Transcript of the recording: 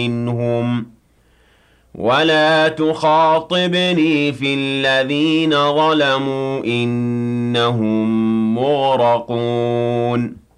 منهم ولا تخاطبني في الذين ظلموا إنهم مغرقون